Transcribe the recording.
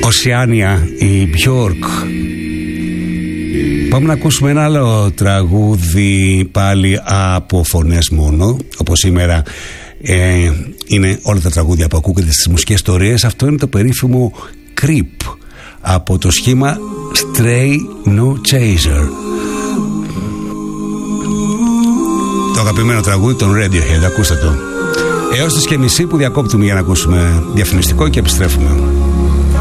Οσιάνια, η Björk. Πάμε να ακούσουμε ένα άλλο τραγούδι πάλι από φωνές μόνο. Όπως σήμερα είναι όλα τα τραγούδια που ακούγονται στις μουσικές ιστορίες. Αυτό είναι το περίφημο Creep από το σχήμα Stray No Chaser. Το αγαπημένο τραγούδι των Radiohead, ακούστε το. Έως τις και μισή που διακόπτουμε για να ακούσουμε διαφημιστικό και επιστρέφουμε.